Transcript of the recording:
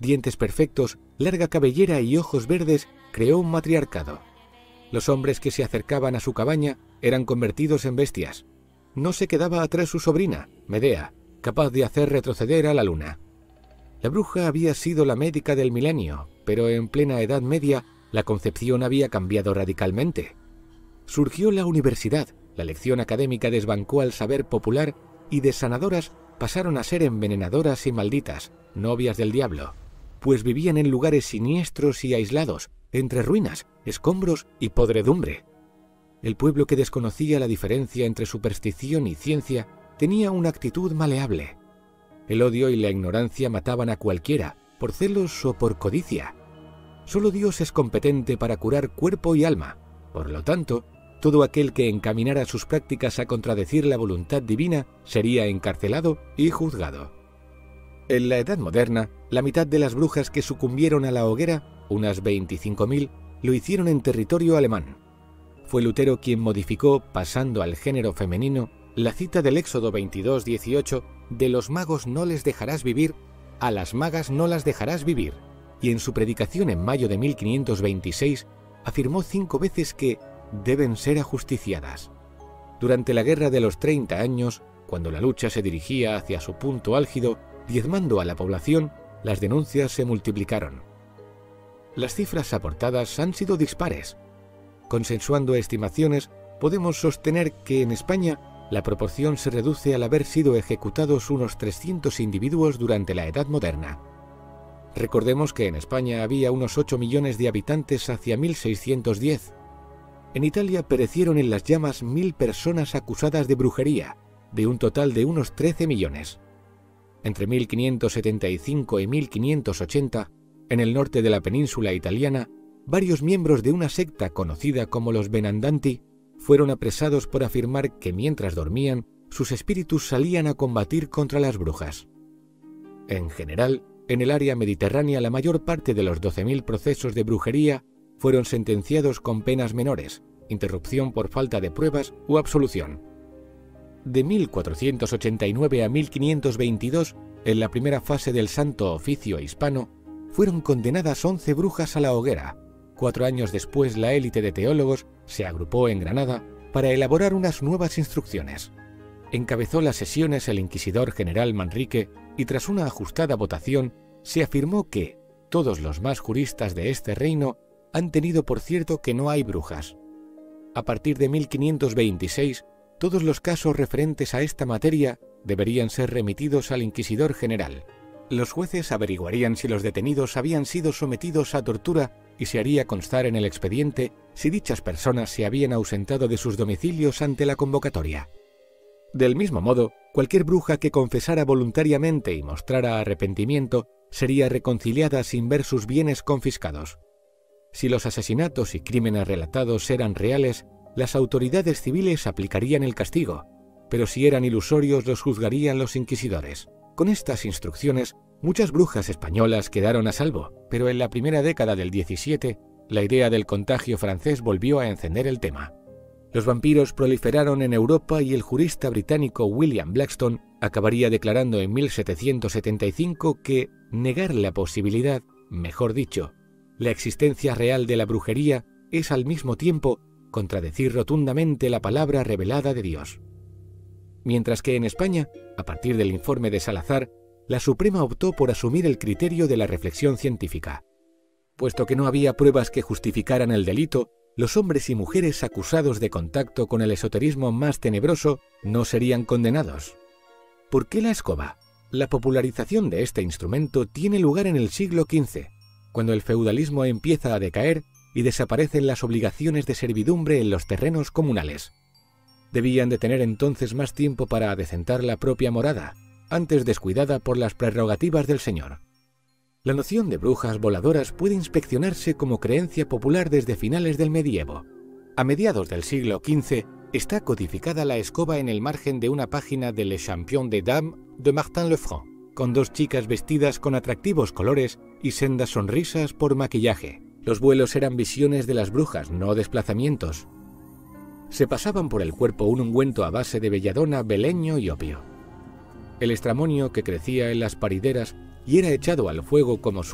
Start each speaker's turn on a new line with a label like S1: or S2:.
S1: dientes perfectos, larga cabellera y ojos verdes, creó un matriarcado. Los hombres que se acercaban a su cabaña eran convertidos en bestias. No se quedaba atrás su sobrina, Medea, capaz de hacer retroceder a la luna. La bruja había sido la médica del milenio, pero en plena Edad Media la concepción había cambiado radicalmente. Surgió la universidad, la lección académica desbancó al saber popular y de sanadoras pasaron a ser envenenadoras y malditas, novias del diablo, pues vivían en lugares siniestros y aislados, entre ruinas, escombros y podredumbre. El pueblo que desconocía la diferencia entre superstición y ciencia tenía una actitud maleable. El odio y la ignorancia mataban a cualquiera, por celos o por codicia. Solo Dios es competente para curar cuerpo y alma. Por lo tanto, todo aquel que encaminara sus prácticas a contradecir la voluntad divina sería encarcelado y juzgado. En la Edad Moderna, la mitad de las brujas que sucumbieron a la hoguera, unas 25.000, lo hicieron en territorio alemán. Fue Lutero quien modificó, pasando al género femenino, la cita del Éxodo 22:18 de los magos no les dejarás vivir, a las magas no las dejarás vivir, y en su predicación en mayo de 1526 afirmó 5 veces que deben ser ajusticiadas. Durante la Guerra de los 30 años, cuando la lucha se dirigía hacia su punto álgido, diezmando a la población, las denuncias se multiplicaron. Las cifras aportadas han sido dispares. Consensuando estimaciones, podemos sostener que en España la proporción se reduce al haber sido ejecutados unos 300 individuos durante la Edad Moderna. Recordemos que en España había unos 8 millones de habitantes hacia 1610. En Italia perecieron en las llamas 1.000 personas acusadas de brujería, de un total de unos 13 millones. Entre 1575 y 1580, en el norte de la península italiana, varios miembros de una secta conocida como los Benandanti fueron apresados por afirmar que mientras dormían, sus espíritus salían a combatir contra las brujas. En general, en el área mediterránea la mayor parte de los 12.000 procesos de brujería fueron sentenciados con penas menores, interrupción por falta de pruebas o absolución. De 1489 a 1522, en la primera fase del Santo Oficio hispano, fueron condenadas 11 brujas a la hoguera. 4 años después, la élite de teólogos se agrupó en Granada para elaborar unas nuevas instrucciones. Encabezó las sesiones el inquisidor general Manrique y tras una ajustada votación se afirmó que todos los más juristas de este reino han tenido por cierto que no hay brujas. A partir de 1526, todos los casos referentes a esta materia deberían ser remitidos al inquisidor general. Los jueces averiguarían si los detenidos habían sido sometidos a tortura y se haría constar en el expediente si dichas personas se habían ausentado de sus domicilios ante la convocatoria. Del mismo modo, cualquier bruja que confesara voluntariamente y mostrara arrepentimiento sería reconciliada sin ver sus bienes confiscados. Si los asesinatos y crímenes relatados eran reales, las autoridades civiles aplicarían el castigo, pero si eran ilusorios los juzgarían los inquisidores. Con estas instrucciones, muchas brujas españolas quedaron a salvo, pero en la primera década del 17, la idea del contagio francés volvió a encender el tema. Los vampiros proliferaron en Europa y el jurista británico William Blackstone acabaría declarando en 1775 que negar la posibilidad, mejor dicho, la existencia real de la brujería es al mismo tiempo contradecir rotundamente la palabra revelada de Dios. Mientras que en España, a partir del informe de Salazar, la Suprema optó por asumir el criterio de la reflexión científica. Puesto que no había pruebas que justificaran el delito, los hombres y mujeres acusados de contacto con el esoterismo más tenebroso no serían condenados. ¿Por qué la escoba? La popularización de este instrumento tiene lugar en el siglo XV, cuando el feudalismo empieza a decaer y desaparecen las obligaciones de servidumbre en los terrenos comunales. Debían de tener entonces más tiempo para adecentar la propia morada, antes descuidada por las prerrogativas del señor. La noción de brujas voladoras puede inspeccionarse como creencia popular desde finales del medievo. A mediados del siglo XV está codificada la escoba en el margen de una página de Le Champion des Dames de Martin Lefranc, con 2 chicas vestidas con atractivos colores y sendas sonrisas por maquillaje. Los vuelos eran visiones de las brujas, no desplazamientos. Se pasaban por el cuerpo un ungüento a base de belladona, beleño y opio. El estramonio que crecía en las parideras y era echado al fuego como